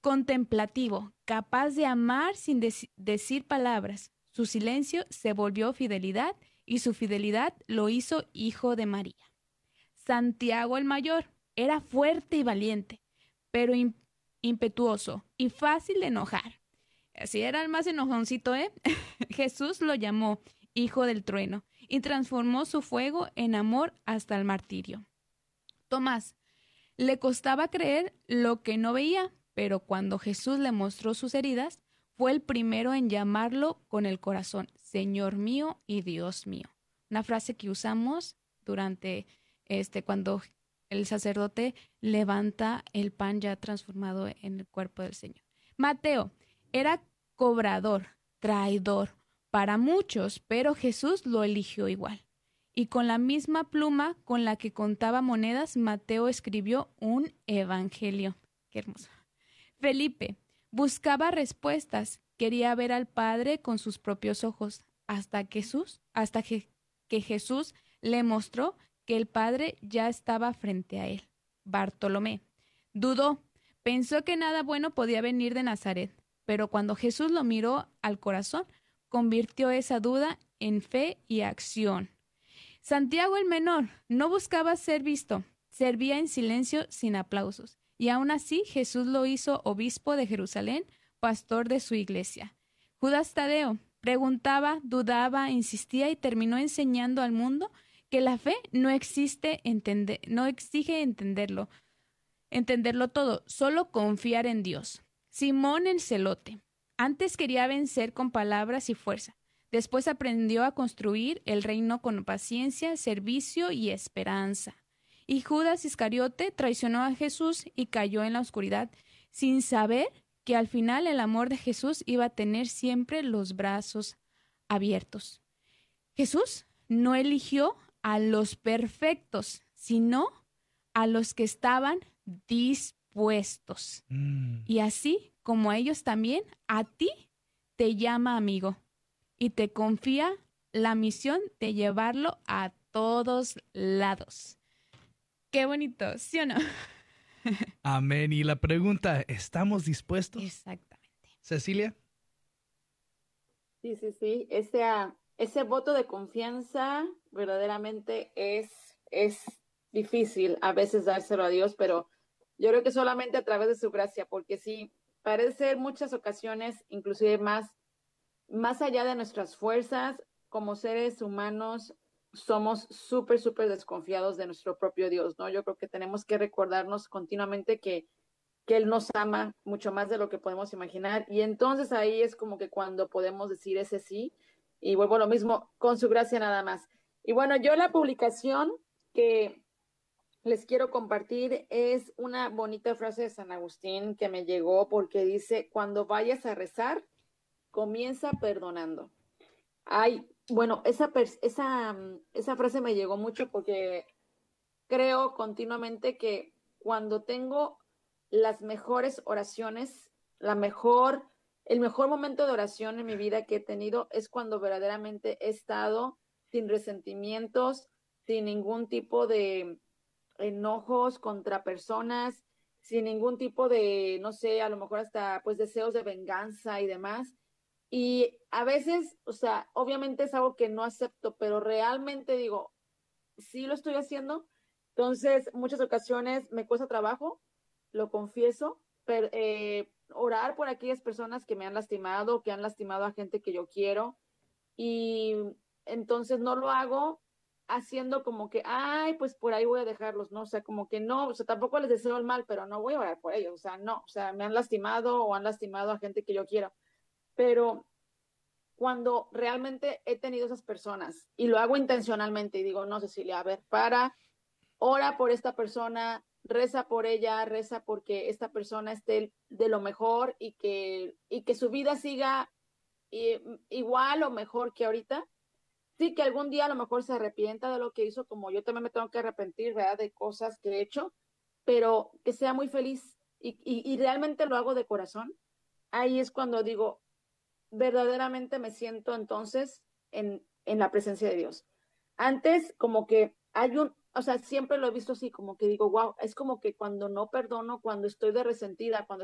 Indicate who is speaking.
Speaker 1: contemplativo, capaz de amar sin decir palabras. Su silencio se volvió fidelidad y su fidelidad lo hizo hijo de María. Santiago el mayor era fuerte y valiente, pero impetuoso y fácil de enojar. Así era el más enojoncito, ¿eh? Jesús lo llamó hijo del trueno y transformó su fuego en amor hasta el martirio. Tomás le costaba creer lo que no veía, pero cuando Jesús le mostró sus heridas, fue el primero en llamarlo con el corazón, Señor mío y Dios mío. Una frase que usamos durante cuando el sacerdote levanta el pan ya transformado en el cuerpo del Señor. Mateo era cobrador, traidor para muchos, pero Jesús lo eligió igual. Y con la misma pluma con la que contaba monedas, Mateo escribió un evangelio. Qué hermoso. Felipe buscaba respuestas, quería ver al Padre con sus propios ojos, hasta que Jesús le mostró que el Padre ya estaba frente a él. Bartolomé dudó, pensó que nada bueno podía venir de Nazaret, pero cuando Jesús lo miró al corazón, convirtió esa duda en fe y acción. Santiago el menor no buscaba ser visto, servía en silencio sin aplausos, y aún así Jesús lo hizo obispo de Jerusalén, pastor de su iglesia. Judas Tadeo preguntaba, dudaba, insistía y terminó enseñando al mundo que la fe no exige entenderlo todo, solo confiar en Dios. Simón el celote. Antes quería vencer con palabras y fuerza. Después aprendió a construir el reino con paciencia, servicio y esperanza. Y Judas Iscariote traicionó a Jesús y cayó en la oscuridad, sin saber que al final el amor de Jesús iba a tener siempre los brazos abiertos. Jesús no eligió a los perfectos, sino a los que estaban dispuestos. Y así como a ellos también, a ti te llama amigo y te confía la misión de llevarlo a todos lados. Qué bonito, ¿sí o no?
Speaker 2: Amén. Y la pregunta, ¿estamos dispuestos?
Speaker 1: Exactamente.
Speaker 2: Cecilia.
Speaker 3: Sí, sí, sí. Ese voto de confianza verdaderamente es difícil a veces dárselo a Dios, pero yo creo que solamente a través de su gracia, porque sí, parece ser muchas ocasiones, inclusive más allá de nuestras fuerzas, como seres humanos, somos súper, súper desconfiados de nuestro propio Dios, ¿no? Yo creo que tenemos que recordarnos continuamente que Él nos ama mucho más de lo que podemos imaginar. Y entonces ahí es como que cuando podemos decir ese sí, y vuelvo a lo mismo, con su gracia nada más. Y bueno, yo la publicación que les quiero compartir es una bonita frase de San Agustín que me llegó porque dice, cuando vayas a rezar, comienza perdonando. Ay, bueno, esa frase me llegó mucho porque creo continuamente que cuando tengo las mejores oraciones, el mejor momento de oración en mi vida que he tenido es cuando verdaderamente he estado sin resentimientos, sin ningún tipo de enojos contra personas, sin ningún tipo de, no sé, a lo mejor hasta pues deseos de venganza y demás. Y a veces, o sea, obviamente es algo que no acepto, pero realmente digo, sí lo estoy haciendo. Entonces, muchas ocasiones me cuesta trabajo, lo confieso, pero orar por aquellas personas que me han lastimado, que han lastimado a gente que yo quiero. Y entonces no lo hago haciendo como que, ay, pues por ahí voy a dejarlos, ¿no? O sea, como que no, o sea, tampoco les deseo el mal, pero no voy a orar por ellos, o sea, no, o sea, me han lastimado o han lastimado a gente que yo quiero. Pero cuando realmente he tenido esas personas y lo hago intencionalmente y digo, no, Cecilia, a ver, ora por esta persona, reza por ella, reza porque esta persona esté de lo mejor y que su vida siga igual o mejor que ahorita. Sí, que algún día a lo mejor se arrepienta de lo que hizo, como yo también me tengo que arrepentir, ¿verdad? De cosas que he hecho, pero que sea muy feliz y realmente lo hago de corazón. Ahí es cuando digo, verdaderamente me siento entonces en la presencia de Dios. Antes, como que o sea, siempre lo he visto así, como que digo, wow, es como que cuando no perdono, cuando estoy de resentida, cuando